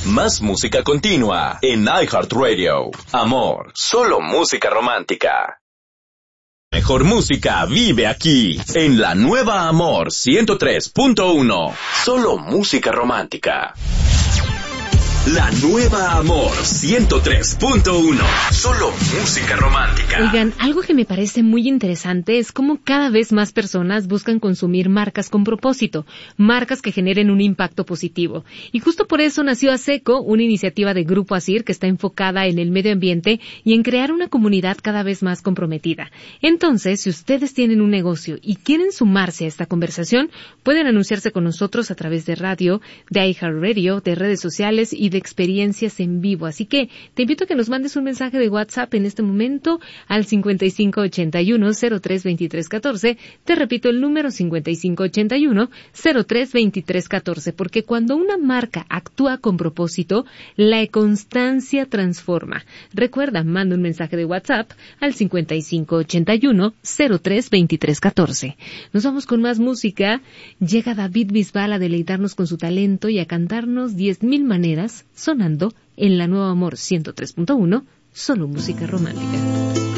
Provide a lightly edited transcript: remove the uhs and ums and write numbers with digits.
Más música continua en iHeartRadio. Amor, solo música romántica. Mejor música vive aquí, en la nueva Amor 103.1. Solo música romántica. La nueva Amor 103.1. Solo música romántica. Oigan, algo que me parece muy interesante es cómo cada vez más personas buscan consumir marcas con propósito, marcas que generen un impacto positivo. Y justo por eso nació ASECO, una iniciativa de Grupo ASIR que está enfocada en el medio ambiente y en crear una comunidad cada vez más comprometida. Entonces, si ustedes tienen un negocio y quieren sumarse a esta conversación, pueden anunciarse con nosotros a través de radio, de iHeartRadio, de redes sociales y de experiencias en vivo. Así que te invito a que nos mandes un mensaje de WhatsApp en este momento al 5581-032314. Te repito el número 5581-032314, porque cuando una marca actúa con propósito, la constancia transforma. Recuerda, manda un mensaje de WhatsApp al 5581-032314. Nos vamos con más música. Llega David Bisbal a deleitarnos con su talento y a cantarnos 10,000 maneras, sonando en la nueva Amor 103.1, solo música romántica.